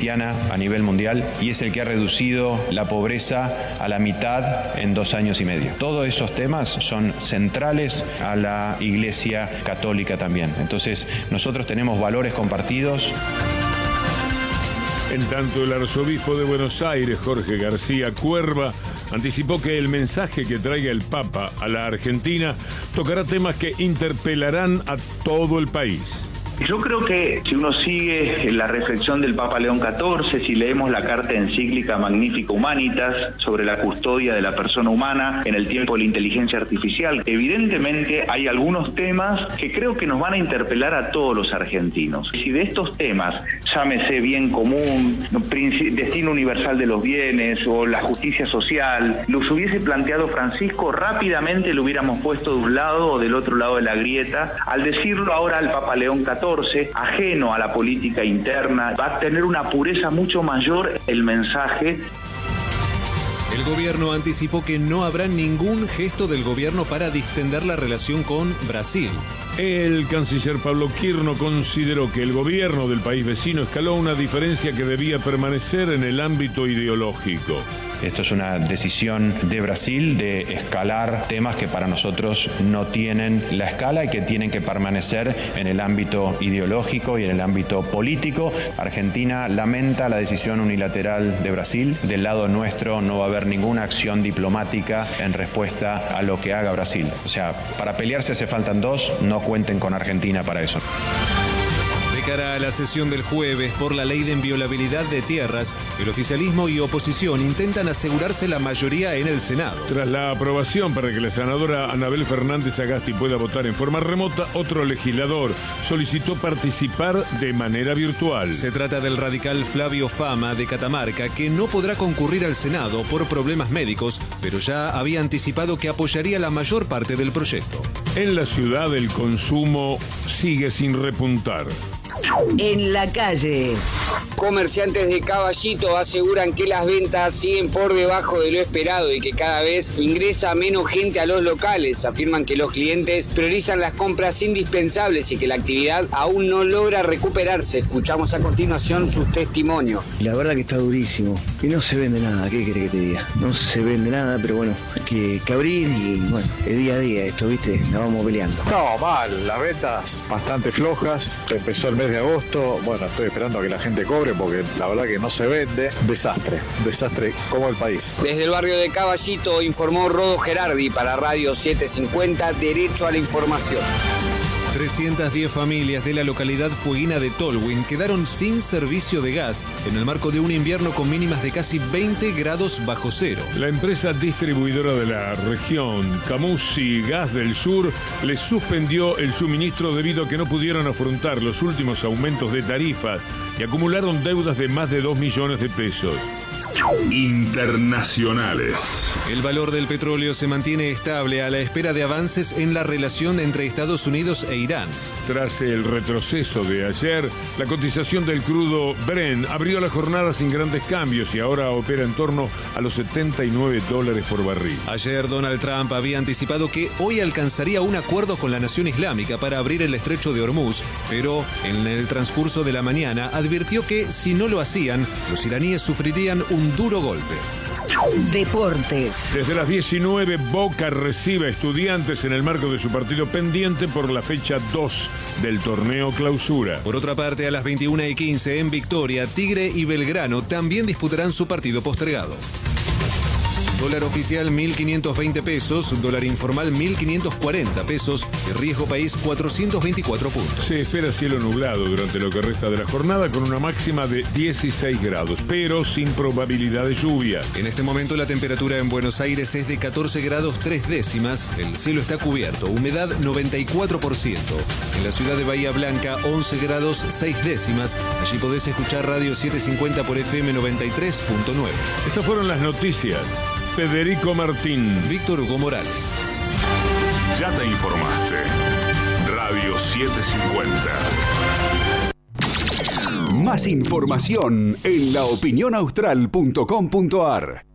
cristiana a nivel mundial y es el que ha reducido la pobreza a la mitad en 2 años y medio. Todos esos temas son centrales a la Iglesia Católica también. Entonces, nosotros tenemos valores compartidos. En tanto, el arzobispo de Buenos Aires, Jorge García Cuerva, anticipó que el mensaje que traiga el Papa a la Argentina tocará temas que interpelarán a todo el país. Yo creo que si uno sigue la reflexión del Papa León XIV, si leemos la carta encíclica Magnificat Humanitas sobre la custodia de la persona humana en el tiempo de la inteligencia artificial, evidentemente hay algunos temas que creo que nos van a interpelar a todos los argentinos. Si de estos temas, llámese bien común, destino universal de los bienes o la justicia social, los hubiese planteado Francisco, rápidamente lo hubiéramos puesto de un lado o del otro lado de la grieta. Al decirlo ahora al Papa León XIV, ajeno a la política interna, va a tener una pureza mucho mayor el mensaje. El gobierno anticipó que no habrá ningún gesto del gobierno para distender la relación con Brasil. El canciller Pablo Quirno consideró que el gobierno del país vecino escaló una diferencia que debía permanecer en el ámbito ideológico. Esto es una decisión de Brasil de escalar temas que para nosotros no tienen la escala y que tienen que permanecer en el ámbito ideológico y en el ámbito político. Argentina lamenta la decisión unilateral de Brasil. Del lado nuestro no va a haber ninguna acción diplomática en respuesta a lo que haga Brasil. O sea, para pelearse hace faltan dos, no cuenten con Argentina para eso. De cara a la sesión del jueves por la ley de inviolabilidad de tierras, el oficialismo y oposición intentan asegurarse la mayoría en el Senado. Tras la aprobación para que la senadora Anabel Fernández Agasti pueda votar en forma remota, otro legislador solicitó participar de manera virtual. Se trata del radical Flavio Fama de Catamarca, que no podrá concurrir al Senado por problemas médicos, pero ya había anticipado que apoyaría la mayor parte del proyecto. En la ciudad el consumo sigue sin repuntar. En la calle. Comerciantes de Caballito aseguran que las ventas siguen por debajo de lo esperado y que cada vez ingresa menos gente a los locales. Afirman que los clientes priorizan las compras indispensables y que la actividad aún no logra recuperarse. Escuchamos a continuación sus testimonios. La verdad que está durísimo y no se vende nada. ¿Qué querés que te diga? No se vende nada, pero bueno, hay que abrir y bueno, es día a día esto, ¿viste? Nos vamos peleando. No, mal, las ventas bastante flojas. Empezó el mes de agosto, bueno, estoy esperando a que la gente cobre porque la verdad que no se vende. Desastre como el país. Desde el barrio de Caballito informó Rodo Gerardi para Radio 750, Derecho a la Información. 310 familias de la localidad fueguina de Tolwyn quedaron sin servicio de gas en el marco de un invierno con mínimas de casi 20 grados bajo cero. La empresa distribuidora de la región, Camusi Gas del Sur, les suspendió el suministro debido a que no pudieron afrontar los últimos aumentos de tarifas y acumularon deudas de más de 2 millones de pesos. Internacionales. El valor del petróleo se mantiene estable a la espera de avances en la relación entre Estados Unidos e Irán. Tras el retroceso de ayer, la cotización del crudo Brent abrió la jornada sin grandes cambios y ahora opera en torno a los $79 por barril. Ayer Donald Trump había anticipado que hoy alcanzaría un acuerdo con la Nación Islámica para abrir el estrecho de Hormuz, pero en el transcurso de la mañana advirtió que si no lo hacían, los iraníes sufrirían un duro golpe. Deportes. Desde las 19, Boca recibe a Estudiantes en el marco de su partido pendiente por la fecha 2 del torneo Clausura. Por otra parte, a las 21:15 en Victoria, Tigre y Belgrano también disputarán su partido postergado. Dólar oficial 1.520 pesos, dólar informal 1.540 pesos y riesgo país 424 puntos. Se espera cielo nublado durante lo que resta de la jornada con una máxima de 16 grados, pero sin probabilidad de lluvia. En este momento la temperatura en Buenos Aires es de 14 grados 3 décimas, el cielo está cubierto, humedad 94%. En la ciudad de Bahía Blanca 11 grados 6 décimas, allí podés escuchar Radio 750 por FM 93.9. Estas fueron las noticias. Federico Martín. Víctor Hugo Morales. Ya te informaste. Radio 750. Más información en laopinionaustral.com.ar.